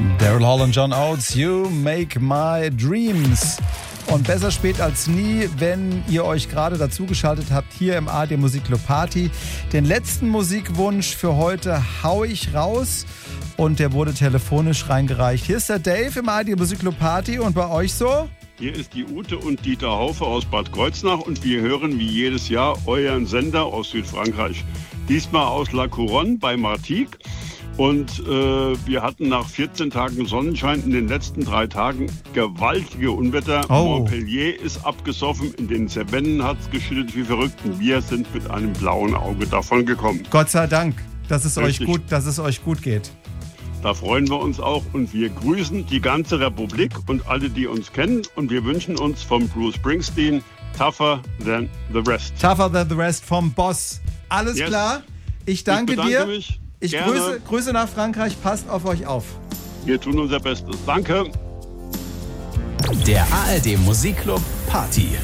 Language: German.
Daryl Hall und John Oates, You Make My Dreams. Und besser spät als nie, wenn ihr euch gerade dazugeschaltet habt, hier im ARD Musikclub Party. Den letzten Musikwunsch für heute hau ich raus und der wurde telefonisch reingereicht. Hier ist der Dave im ARD Musikclub Party und bei euch so? Hier ist die Ute und Dieter Haufe aus Bad Kreuznach und wir hören wie jedes Jahr euren Sender aus Südfrankreich. Diesmal aus La Couronne bei Martigues. Und wir hatten nach 14 Tagen Sonnenschein in den letzten 3 Tagen gewaltige Unwetter. Montpellier ist abgesoffen, in den Cevennen hat es geschüttet wie verrückt und wir sind mit einem blauen Auge davon gekommen. Gott sei Dank, dass es euch gut geht. Da freuen wir uns auch und wir grüßen die ganze Republik und alle, die uns kennen. Und wir wünschen uns vom Bruce Springsteen Tougher Than The Rest. Tougher Than The Rest vom Boss. Alles klar? Ich danke dir. Mich. Ich grüße nach Frankreich. Passt auf euch auf. Wir tun unser Bestes. Danke. Der ARD Musikclub Party.